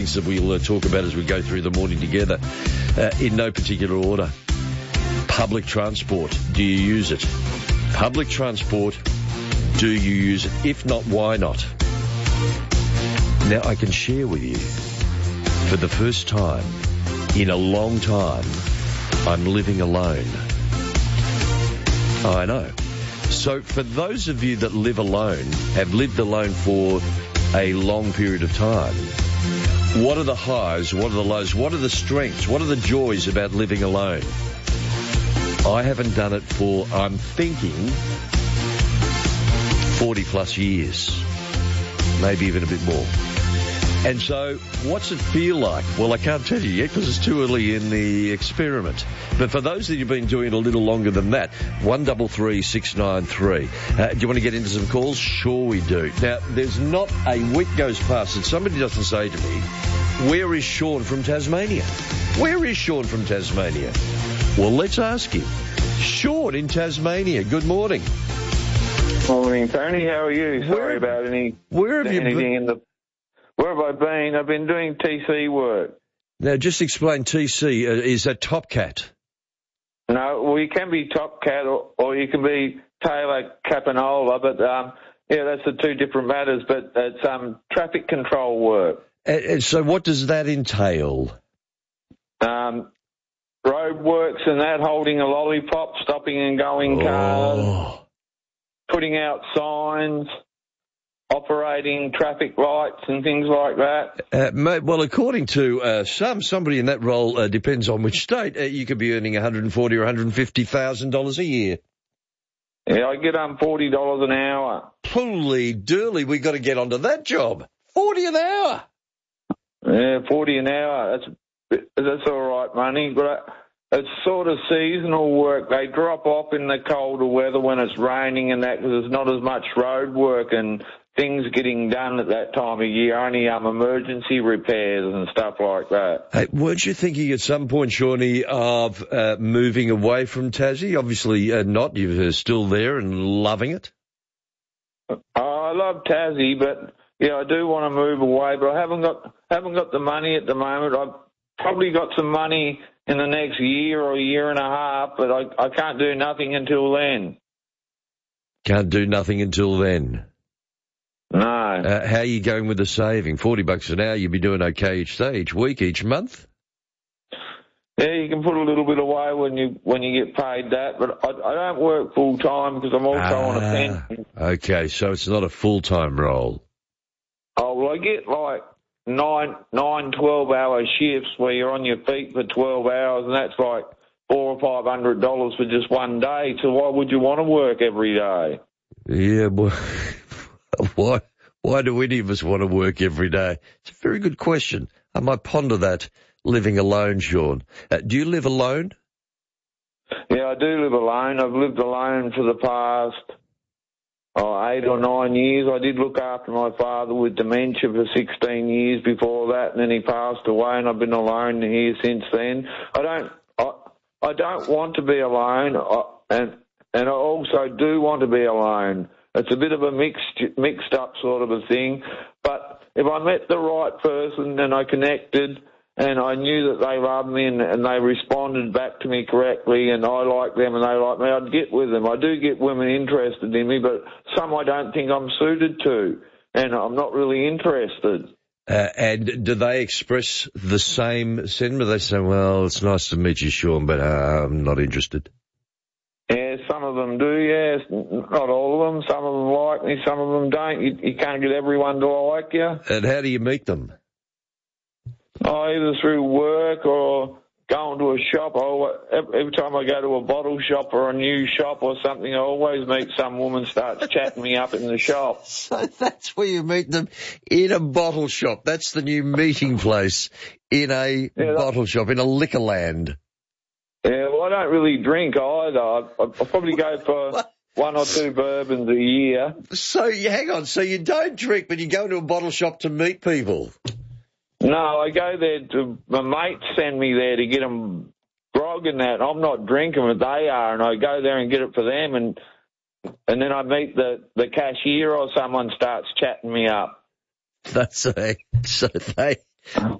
things that we'll talk about as we go through the morning together, in no particular order. Public transport, do you use it? Public transport, do you use it? If not, why not? Now, I can share with you, for the first time in a long time, I'm living alone. I know. So for those of you that live alone, have lived alone for a long period of time, what are the highs, what are the lows, what are the strengths, what are the joys about living alone? I haven't done it for, I'm thinking, 40 plus years, maybe even a bit more. And so, what's it feel like? Well, I can't tell you yet because it's too early in the experiment. But for those that have been doing it a little longer than that, 133 693. Do you want to get into some calls? Sure we do. Now, there's not a week goes past that somebody doesn't say to me, where is Sean from Tasmania? Where is Sean from Tasmania? Well, let's ask him. Sean in Tasmania, good morning. Morning, Tony. How are you? Sorry about anything in the... Where have I been? I've been doing TC work. Now, just explain TC. Is that Top Cat? No, well, you can be Top Cat or you can be Taylor Capanola, but, that's the two different matters, but it's traffic control work. So what does that entail? Road works and that, holding a lollipop, stopping and going cars, putting out signs, operating traffic lights and things like that. Well, according to somebody in that role, depends on which state, you could be earning $140,000 or $150,000 a year. Yeah, I get $40 an hour. Holy durly, we got to get onto that job. $40 an hour. Yeah, $40 an hour. That's all right money, but it's sort of seasonal work. They drop off in the colder weather when it's raining and that because there's not as much road work and things getting done at that time of year, only emergency repairs and stuff like that. Hey, weren't you thinking at some point, Shawnee, of moving away from Tassie? Obviously not. You're still there and loving it. I love Tassie, but yeah, I do want to move away, but I haven't got the money at the moment. I've probably got some money in the next year or year and a half, but I can't do nothing until then. Can't do nothing until then? No. How are you going with the saving? $40 an hour, you'd be doing okay each week, each month? Yeah, you can put a little bit away when you get paid that, but I don't work full time because I'm also on a pension. Okay, so it's not a full-time role. Oh, well, I get like 12-hour shifts where you're on your feet for 12 hours, and that's like $400 or $500 for just one day. So why would you want to work every day? Yeah, well, why do any of us want to work every day? It's a very good question. I might ponder that living alone, Sean. Do you live alone? Yeah, I do live alone. I've lived alone for the past 8 or 9 years. I did look after my father with dementia for 16 years before that, and then he passed away, and I've been alone here since then. I don't want to be alone, and I also do want to be alone. It's a bit of a mixed up sort of a thing, but if I met the right person and I connected and I knew that they loved me and they responded back to me correctly and I like them and they like me, I'd get with them. I do get women interested in me, but some I don't think I'm suited to, and I'm not really interested. And do they express the same sentiment? They say, well, it's nice to meet you, Sean, but I'm not interested. Yeah, some of them do, yes. Not all of them. Some of them like me, some of them don't. You can't get everyone to like you. And how do you meet them? Either through work or going to a shop. Every time I go to a bottle shop or a new shop or something, I always meet some woman starts chatting me up in the shop. So that's where you meet them, in a bottle shop. That's the new meeting place, in a bottle shop, in a liquor land. Yeah, well, I don't really drink either. I'll probably go for 1 or 2 bourbons a year. So, hang on, so you don't drink, but you go to a bottle shop to meet people? No, I go there my mates send me there to get them grog and that. I'm not drinking, but they are, and I go there and get it for them, and then I meet the cashier or someone starts chatting me up. So